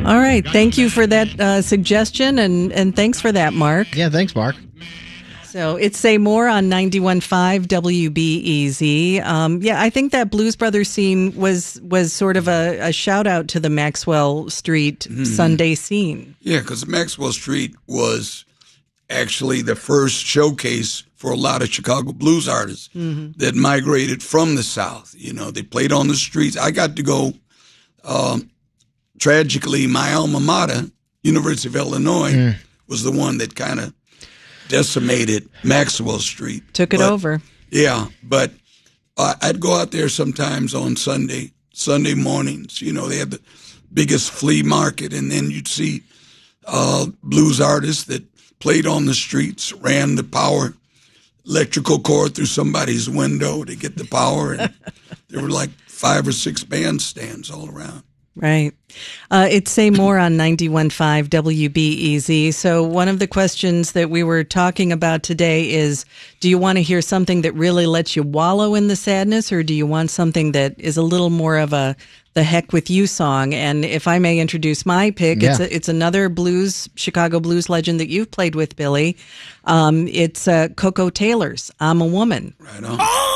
All right. Thank you for that suggestion, and thanks for that, Mark. Yeah, thanks, Mark. So it's Say More on 91.5 WBEZ. I think that Blues Brothers scene was sort of a shout out to the Maxwell Street Sunday scene. Yeah, because Maxwell Street was actually the first showcase for a lot of Chicago blues artists that migrated from the South. You know, they played on the streets. I got to go, tragically, my alma mater, University of Illinois, was the one that kind of decimated Maxwell Street. Took it over. Yeah, but I'd go out there sometimes on Sunday mornings. You know, they had the biggest flea market, and then you'd see blues artists that played on the streets, ran the power electrical cord through somebody's window to get the power, and there were like 5 or 6 bandstands all around. Right. It's Say More on 91.5 WBEZ. So one of the questions that we were talking about today is, do you want to hear something that really lets you wallow in the sadness, or do you want something that is a little more of a the heck with you song? And if I may introduce my pick, it's another Chicago blues legend that you've played with, Billy. It's Coco Taylor's I'm a Woman. Right on.